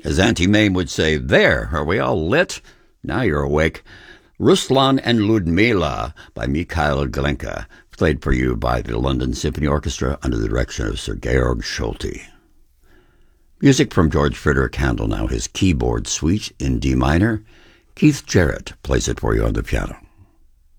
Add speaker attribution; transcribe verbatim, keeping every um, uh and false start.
Speaker 1: As Auntie Mame would say, there, are we all lit? Now you're awake. Ruslan and Ludmila by Mikhail Glinka, played for you by the London Symphony Orchestra under the direction of Sir Georg Scholti. Music from George Frederick Handel now, his keyboard suite in D minor. Keith Jarrett plays it for you on the piano.